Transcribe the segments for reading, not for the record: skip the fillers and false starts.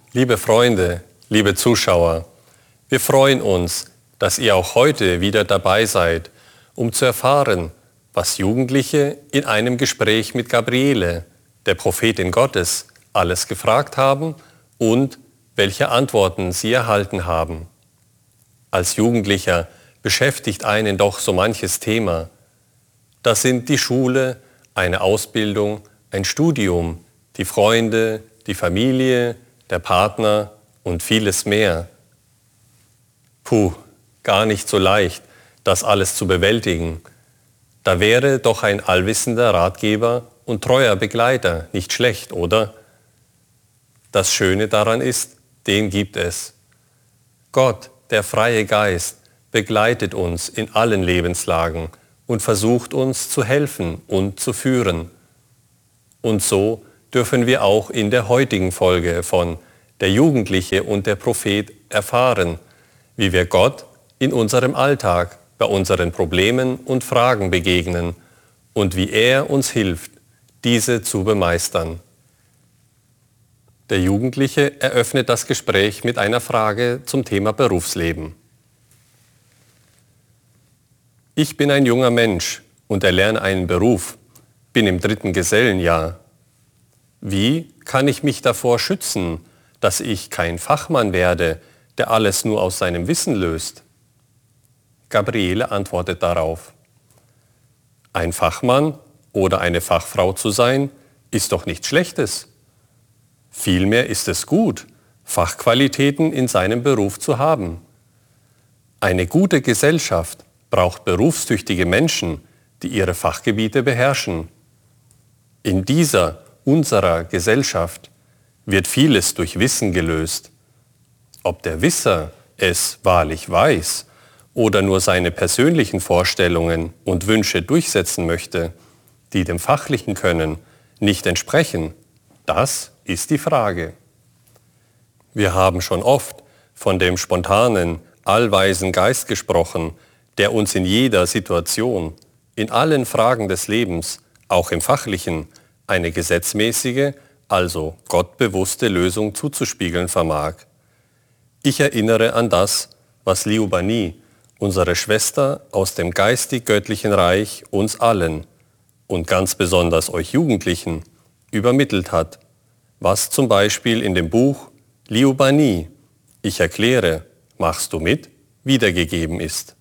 Liebe Freunde, liebe Zuschauer, wir freuen uns, dass ihr auch heute wieder dabei seid, um zu erfahren, was Jugendliche in einem Gespräch mit Gabriele, der Prophetin Gottes, alles gefragt haben und welche Antworten sie erhalten haben. Als Jugendlicher beschäftigt einen doch so manches Thema. Das sind die Schule, eine Ausbildung, ein Studium, die Freunde, die Familie, der Partner und vieles mehr. Puh, gar nicht so leicht, das alles zu bewältigen. Da wäre doch ein allwissender Ratgeber und treuer Begleiter nicht schlecht, oder? Das Schöne daran ist, den gibt es. Gott, der freie Geist, begleitet uns in allen Lebenslagen und versucht uns zu helfen und zu führen. Und so dürfen wir auch in der heutigen Folge von Der Jugendliche und der Prophet erfahren, wie wir Gott in unserem Alltag bei unseren Problemen und Fragen begegnen und wie er uns hilft, diese zu bemeistern. Der Jugendliche eröffnet das Gespräch mit einer Frage zum Thema Berufsleben. Ich bin ein junger Mensch und erlerne einen Beruf, bin im 3. Gesellenjahr. Wie kann ich mich davor schützen, dass ich kein Fachmann werde, der alles nur aus seinem Wissen löst? Gabriele antwortet darauf: Ein Fachmann oder eine Fachfrau zu sein, ist doch nichts Schlechtes. Vielmehr ist es gut, Fachqualitäten in seinem Beruf zu haben. Eine gute Gesellschaft braucht berufstüchtige Menschen, die ihre Fachgebiete beherrschen. In unserer Gesellschaft wird vieles durch Wissen gelöst. Ob der Wisser es wahrlich weiß oder nur seine persönlichen Vorstellungen und Wünsche durchsetzen möchte, die dem fachlichen Können nicht entsprechen, das ist die Frage. Wir haben schon oft von dem spontanen, allweisen Geist gesprochen, der uns in jeder Situation, in allen Fragen des Lebens, auch im Fachlichen, eine gesetzmäßige, also gottbewusste Lösung zuzuspiegeln vermag. Ich erinnere an das, was Liu Bani, unsere Schwester aus dem geistig-göttlichen Reich, uns allen und ganz besonders euch Jugendlichen übermittelt hat, was zum Beispiel in dem Buch Liu Bani, ich erkläre, machst du mit, wiedergegeben ist.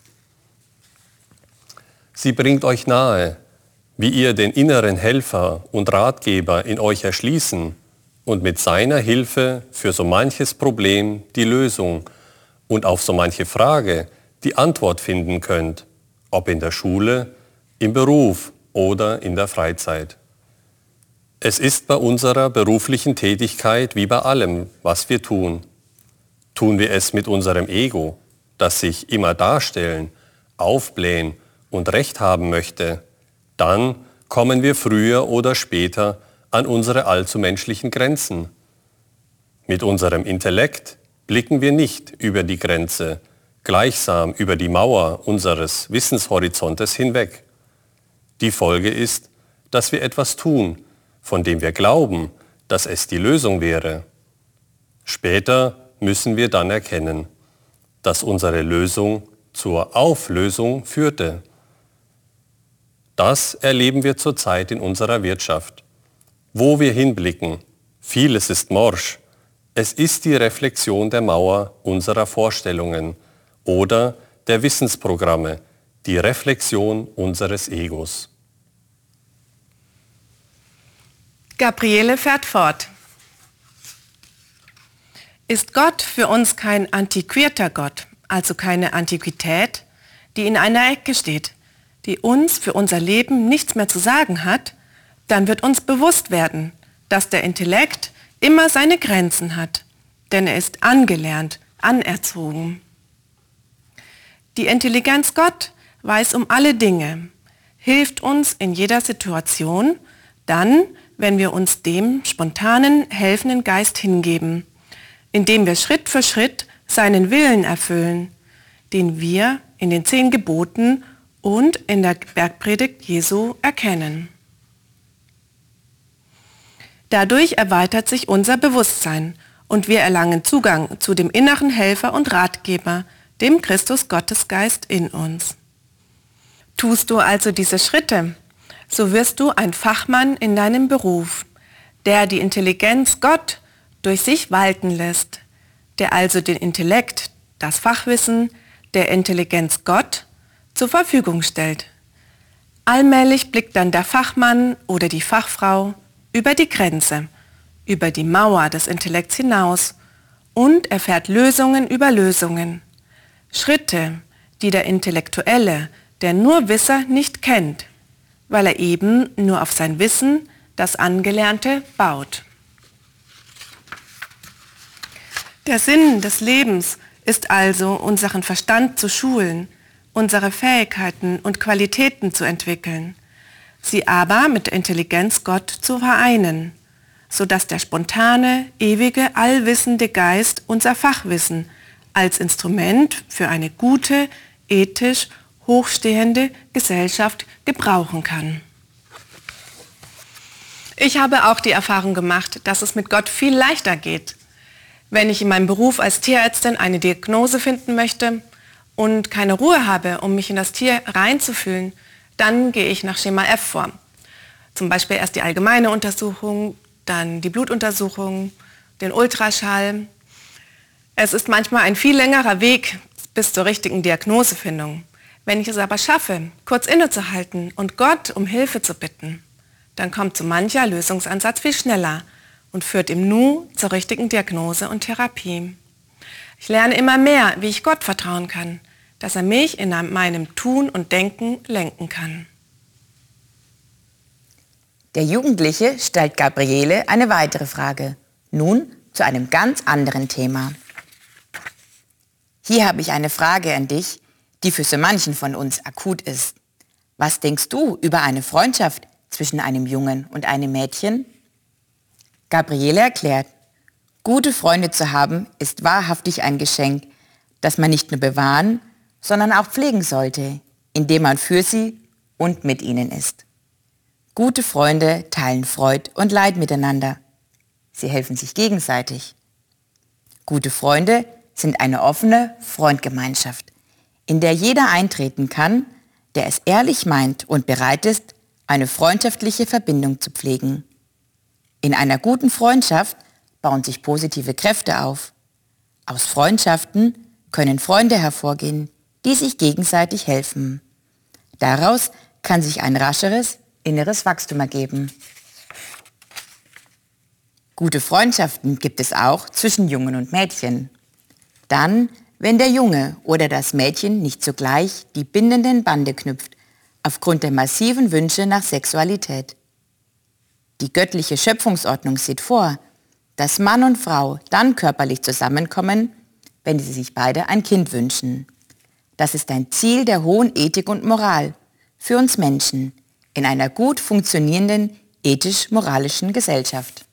Sie bringt euch nahe, wie ihr den inneren Helfer und Ratgeber in euch erschließen und mit seiner Hilfe für so manches Problem die Lösung und auf so manche Frage die Antwort finden könnt, ob in der Schule, im Beruf oder in der Freizeit. Es ist bei unserer beruflichen Tätigkeit wie bei allem, was wir tun. Tun wir es mit unserem Ego, das sich immer darstellen, aufblähen und Recht haben möchte, dann kommen wir früher oder später an unsere allzu menschlichen Grenzen. Mit unserem Intellekt blicken wir nicht über die Grenze, gleichsam über die Mauer unseres Wissenshorizontes hinweg. Die Folge ist, dass wir etwas tun, von dem wir glauben, dass es die Lösung wäre. Später müssen wir dann erkennen, dass unsere Lösung zur Auflösung führte. Das erleben wir zurzeit in unserer Wirtschaft. Wo wir hinblicken, vieles ist morsch. Es ist die Reflexion der Mauer unserer Vorstellungen oder der Wissensprogramme, die Reflexion unseres Egos. Gabriele fährt fort. Ist Gott für uns kein antiquierter Gott, also keine Antiquität, die in einer Ecke steht, die uns für unser Leben nichts mehr zu sagen hat, dann wird uns bewusst werden, dass der Intellekt immer seine Grenzen hat, denn er ist angelernt, anerzogen. Die Intelligenz Gott weiß um alle Dinge, hilft uns in jeder Situation, dann, wenn wir uns dem spontanen, helfenden Geist hingeben, indem wir Schritt für Schritt seinen Willen erfüllen, den wir in den 10 Geboten und in der Bergpredigt Jesu erkennen. Dadurch erweitert sich unser Bewusstsein und wir erlangen Zugang zu dem inneren Helfer und Ratgeber, dem Christus Gottesgeist in uns. Tust du also diese Schritte, so wirst du ein Fachmann in deinem Beruf, der die Intelligenz Gott durch sich walten lässt, der also den Intellekt, das Fachwissen der Intelligenz Gott zur Verfügung stellt. Allmählich blickt dann der Fachmann oder die Fachfrau über die Grenze, über die Mauer des Intellekts hinaus und erfährt Lösungen über Lösungen. Schritte, die der Intellektuelle, der Nurwisser, nicht kennt, weil er eben nur auf sein Wissen, das Angelernte, baut. Der Sinn des Lebens ist also, unseren Verstand zu schulen, unsere Fähigkeiten und Qualitäten zu entwickeln, sie aber mit der Intelligenz Gott zu vereinen, sodass der spontane, ewige, allwissende Geist unser Fachwissen als Instrument für eine gute, ethisch hochstehende Gesellschaft gebrauchen kann. Ich habe auch die Erfahrung gemacht, dass es mit Gott viel leichter geht. Wenn ich in meinem Beruf als Tierärztin eine Diagnose finden möchte und keine Ruhe habe, um mich in das Tier reinzufühlen, dann gehe ich nach Schema F vor. Zum Beispiel erst die allgemeine Untersuchung, dann die Blutuntersuchung, den Ultraschall. Es ist manchmal ein viel längerer Weg bis zur richtigen Diagnosefindung. Wenn ich es aber schaffe, kurz innezuhalten und Gott um Hilfe zu bitten, dann kommt so mancher Lösungsansatz viel schneller und führt im Nu zur richtigen Diagnose und Therapie. Ich lerne immer mehr, wie ich Gott vertrauen kann, dass er mich in meinem Tun und Denken lenken kann. Der Jugendliche stellt Gabriele eine weitere Frage, nun zu einem ganz anderen Thema. Hier habe ich eine Frage an dich, die für so manchen von uns akut ist. Was denkst du über eine Freundschaft zwischen einem Jungen und einem Mädchen? Gabriele erklärt, gute Freunde zu haben ist wahrhaftig ein Geschenk, das man nicht nur bewahren, sondern auch pflegen sollte, indem man für sie und mit ihnen ist. Gute Freunde teilen Freud und Leid miteinander. Sie helfen sich gegenseitig. Gute Freunde sind eine offene Freundgemeinschaft, in der jeder eintreten kann, der es ehrlich meint und bereit ist, eine freundschaftliche Verbindung zu pflegen. In einer guten Freundschaft bauen sich positive Kräfte auf. Aus Freundschaften können Freunde hervorgehen, die sich gegenseitig helfen. Daraus kann sich ein rascheres inneres Wachstum ergeben. Gute Freundschaften gibt es auch zwischen Jungen und Mädchen. Dann, wenn der Junge oder das Mädchen nicht sogleich die bindenden Bande knüpft, aufgrund der massiven Wünsche nach Sexualität. Die göttliche Schöpfungsordnung sieht vor, dass Mann und Frau dann körperlich zusammenkommen, wenn sie sich beide ein Kind wünschen. Das ist ein Ziel der hohen Ethik und Moral für uns Menschen in einer gut funktionierenden ethisch-moralischen Gesellschaft.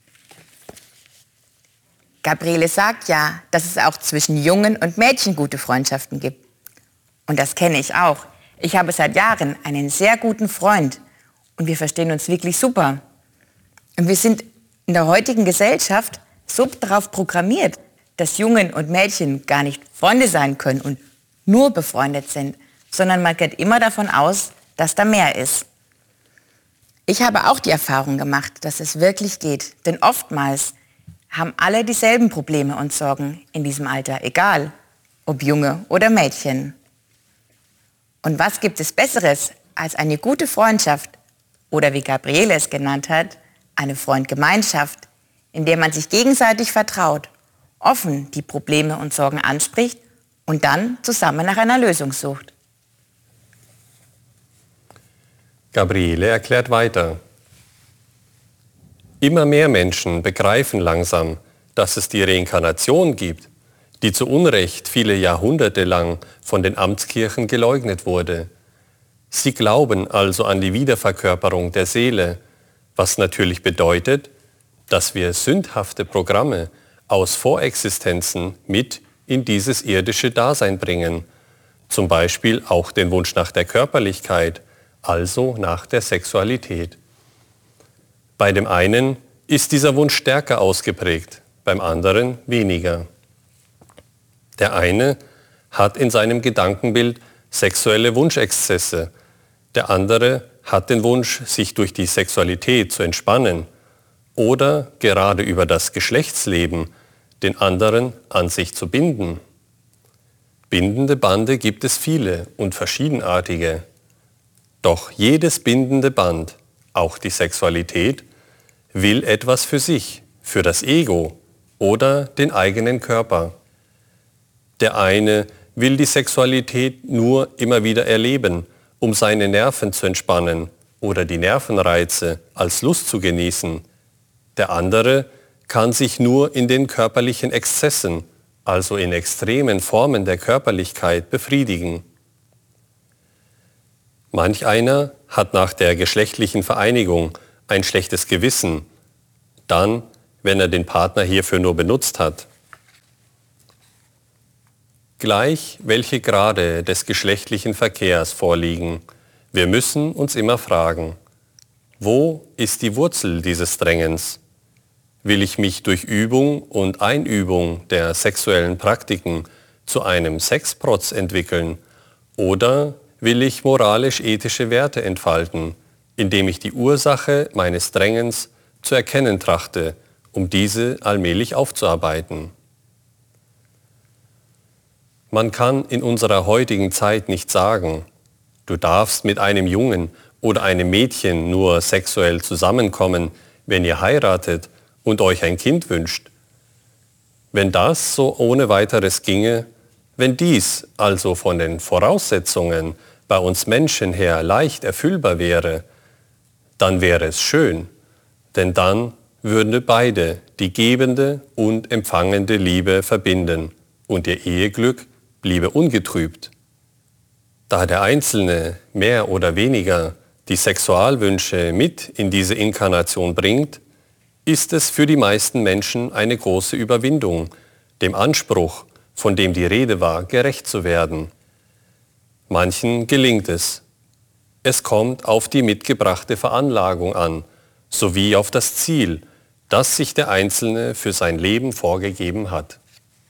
Gabriele sagt ja, dass es auch zwischen Jungen und Mädchen gute Freundschaften gibt. Und das kenne ich auch. Ich habe seit Jahren einen sehr guten Freund und wir verstehen uns wirklich super. Und wir sind in der heutigen Gesellschaft so darauf programmiert, dass Jungen und Mädchen gar nicht Freunde sein können und nur befreundet sind, sondern man geht immer davon aus, dass da mehr ist. Ich habe auch die Erfahrung gemacht, dass es wirklich geht, denn oftmals haben alle dieselben Probleme und Sorgen in diesem Alter, egal ob Junge oder Mädchen. Und was gibt es Besseres als eine gute Freundschaft oder wie Gabriele es genannt hat, eine Freundgemeinschaft, in der man sich gegenseitig vertraut, offen die Probleme und Sorgen anspricht und dann zusammen nach einer Lösung sucht. Gabriele erklärt weiter. Immer mehr Menschen begreifen langsam, dass es die Reinkarnation gibt, die zu Unrecht viele Jahrhunderte lang von den Amtskirchen geleugnet wurde. Sie glauben also an die Wiederverkörperung der Seele, was natürlich bedeutet, dass wir sündhafte Programme aus Vorexistenzen mit in dieses irdische Dasein bringen. Zum Beispiel auch den Wunsch nach der Körperlichkeit, also nach der Sexualität. Bei dem einen ist dieser Wunsch stärker ausgeprägt, beim anderen weniger. Der eine hat in seinem Gedankenbild sexuelle Wunschexzesse, der andere hat den Wunsch, sich durch die Sexualität zu entspannen oder gerade über das Geschlechtsleben den anderen an sich zu binden. Bindende Bande gibt es viele und verschiedenartige. Doch jedes bindende Band, auch die Sexualität, will etwas für sich, für das Ego oder den eigenen Körper. Der eine will die Sexualität nur immer wieder erleben, um seine Nerven zu entspannen oder die Nervenreize als Lust zu genießen. Der andere kann sich nur in den körperlichen Exzessen, also in extremen Formen der Körperlichkeit, befriedigen. Manch einer hat nach der geschlechtlichen Vereinigung ein schlechtes Gewissen, dann, wenn er den Partner hierfür nur benutzt hat. Gleich welche Grade des geschlechtlichen Verkehrs vorliegen, wir müssen uns immer fragen, wo ist die Wurzel dieses Drängens? Will ich mich durch Übung und Einübung der sexuellen Praktiken zu einem Sexprotz entwickeln oder will ich moralisch-ethische Werte entfalten, indem ich die Ursache meines Drängens zu erkennen trachte, um diese allmählich aufzuarbeiten? Man kann in unserer heutigen Zeit nicht sagen, du darfst mit einem Jungen oder einem Mädchen nur sexuell zusammenkommen, wenn ihr heiratet und euch ein Kind wünscht. Wenn das so ohne weiteres ginge, wenn dies also von den Voraussetzungen bei uns Menschen her leicht erfüllbar wäre, dann wäre es schön, denn dann würden beide die gebende und empfangende Liebe verbinden und ihr Eheglück bliebe ungetrübt. Da der Einzelne mehr oder weniger die Sexualwünsche mit in diese Inkarnation bringt, ist es für die meisten Menschen eine große Überwindung, dem Anspruch, von dem die Rede war, gerecht zu werden. Manchen gelingt es. Es kommt auf die mitgebrachte Veranlagung an, sowie auf das Ziel, das sich der Einzelne für sein Leben vorgegeben hat.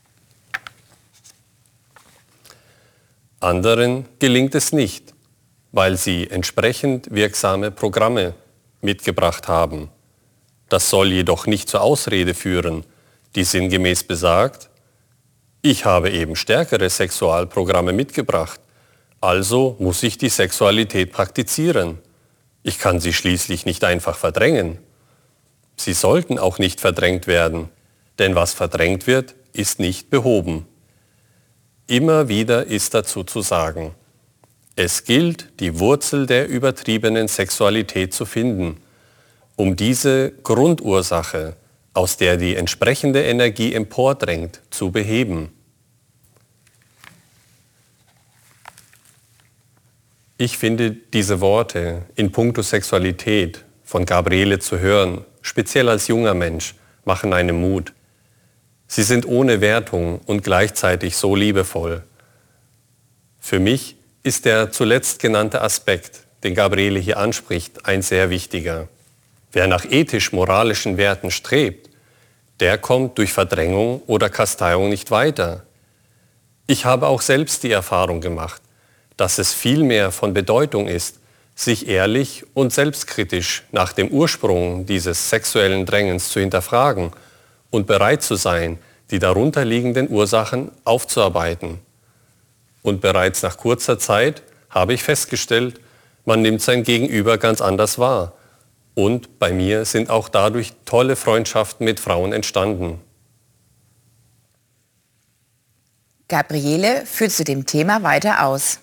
Anderen gelingt es nicht, weil sie entsprechend wirksame Programme mitgebracht haben. Das soll jedoch nicht zur Ausrede führen, die sinngemäß besagt, ich habe eben stärkere Sexualprogramme mitgebracht, also muss ich die Sexualität praktizieren. Ich kann sie schließlich nicht einfach verdrängen. Sie sollten auch nicht verdrängt werden, denn was verdrängt wird, ist nicht behoben. Immer wieder ist dazu zu sagen, es gilt, die Wurzel der übertriebenen Sexualität zu finden, um diese Grundursache, aus der die entsprechende Energie empordrängt, zu beheben. Ich finde diese Worte in puncto Sexualität von Gabriele zu hören, speziell als junger Mensch, machen einem Mut. Sie sind ohne Wertung und gleichzeitig so liebevoll. Für mich ist der zuletzt genannte Aspekt, den Gabriele hier anspricht, ein sehr wichtiger. Wer nach ethisch-moralischen Werten strebt, der kommt durch Verdrängung oder Kasteiung nicht weiter. Ich habe auch selbst die Erfahrung gemacht, dass es viel mehr von Bedeutung ist, sich ehrlich und selbstkritisch nach dem Ursprung dieses sexuellen Drängens zu hinterfragen und bereit zu sein, die darunterliegenden Ursachen aufzuarbeiten. Und bereits nach kurzer Zeit habe ich festgestellt, man nimmt sein Gegenüber ganz anders wahr. Und bei mir sind auch dadurch tolle Freundschaften mit Frauen entstanden. Gabriele führt zu dem Thema weiter aus.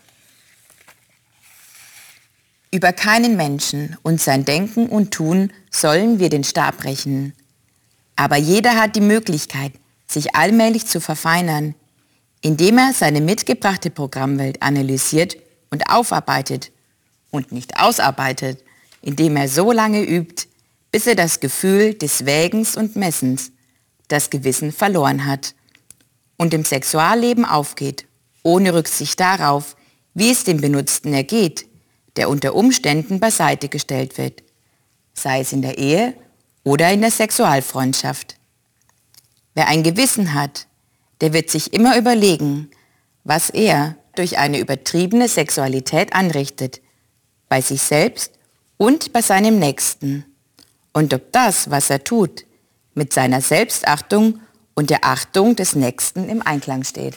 Über keinen Menschen und sein Denken und Tun sollen wir den Stab brechen. Aber jeder hat die Möglichkeit, sich allmählich zu verfeinern, indem er seine mitgebrachte Programmwelt analysiert und aufarbeitet und nicht ausarbeitet, indem er so lange übt, bis er das Gefühl des Wägens und Messens, das Gewissen verloren hat und im Sexualleben aufgeht, ohne Rücksicht darauf, wie es dem Benutzten ergeht, der unter Umständen beiseite gestellt wird, sei es in der Ehe oder in der Sexualfreundschaft. Wer ein Gewissen hat, der wird sich immer überlegen, was er durch eine übertriebene Sexualität anrichtet, bei sich selbst und bei seinem Nächsten. Und ob das, was er tut, mit seiner Selbstachtung und der Achtung des Nächsten im Einklang steht.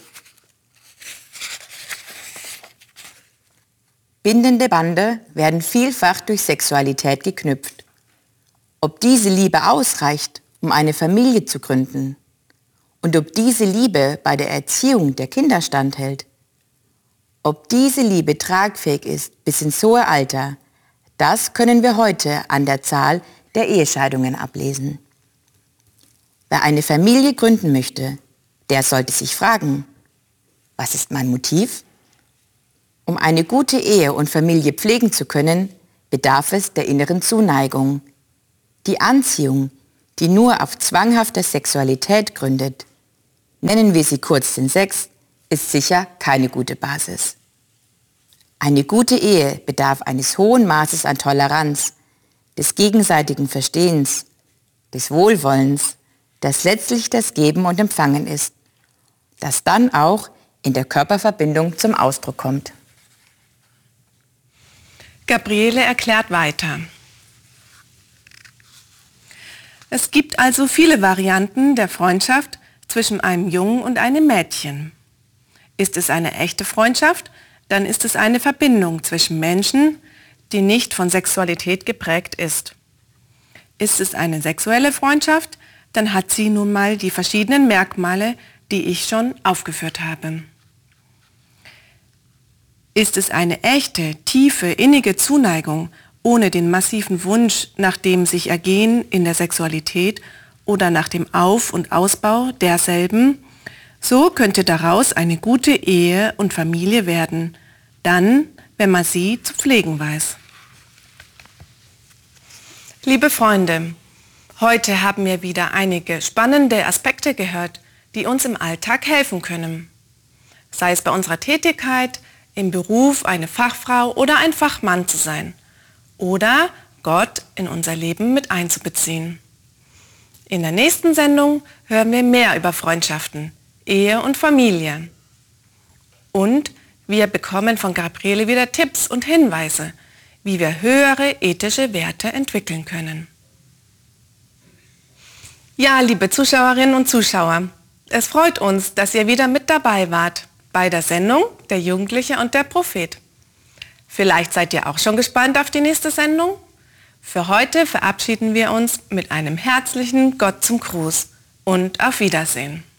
Bindende Bande werden vielfach durch Sexualität geknüpft. Ob diese Liebe ausreicht, um eine Familie zu gründen, und ob diese Liebe bei der Erziehung der Kinder standhält, ob diese Liebe tragfähig ist bis ins hohe Alter, das können wir heute an der Zahl der Ehescheidungen ablesen. Wer eine Familie gründen möchte, der sollte sich fragen, was ist mein Motiv? Um eine gute Ehe und Familie pflegen zu können, bedarf es der inneren Zuneigung. Die Anziehung, die nur auf zwanghafter Sexualität gründet, nennen wir sie kurz den Sex, ist sicher keine gute Basis. Eine gute Ehe bedarf eines hohen Maßes an Toleranz, des gegenseitigen Verstehens, des Wohlwollens, das letztlich das Geben und Empfangen ist, das dann auch in der Körperverbindung zum Ausdruck kommt. Gabriele erklärt weiter. Es gibt also viele Varianten der Freundschaft zwischen einem Jungen und einem Mädchen. Ist es eine echte Freundschaft, dann ist es eine Verbindung zwischen Menschen, die nicht von Sexualität geprägt ist. Ist es eine sexuelle Freundschaft, dann hat sie nun mal die verschiedenen Merkmale, die ich schon aufgeführt habe. Ist es eine echte, tiefe, innige Zuneigung ohne den massiven Wunsch nach dem sich Ergehen in der Sexualität oder nach dem Auf- und Ausbau derselben, so könnte daraus eine gute Ehe und Familie werden, dann, wenn man sie zu pflegen weiß. Liebe Freunde, heute haben wir wieder einige spannende Aspekte gehört, die uns im Alltag helfen können. Sei es bei unserer Tätigkeit, im Beruf eine Fachfrau oder ein Fachmann zu sein oder Gott in unser Leben mit einzubeziehen. In der nächsten Sendung hören wir mehr über Freundschaften, Ehe und Familie. Und wir bekommen von Gabriele wieder Tipps und Hinweise, wie wir höhere ethische Werte entwickeln können. Ja, liebe Zuschauerinnen und Zuschauer, es freut uns, dass ihr wieder mit dabei wart bei der Sendung Der Jugendliche und der Prophet. Vielleicht seid ihr auch schon gespannt auf die nächste Sendung? Für heute verabschieden wir uns mit einem herzlichen Gott zum Gruß und auf Wiedersehen.